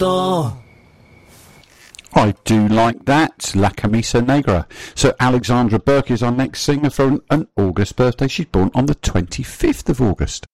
agosto. I do like that, La Camisa Negra. So Alexandra Burke is our next singer for an August birthday. She's born on the 25th of August.